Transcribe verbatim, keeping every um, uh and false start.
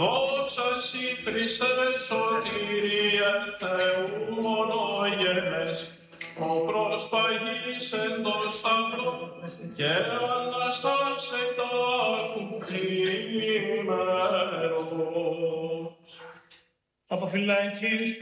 Δόξα σοι Χριστέ σωτηρίε Θεού μονογενές, ο προσπαγής εν το σταυρό και αναστάς εκ τάφου ημέρος. Αποφυλάκης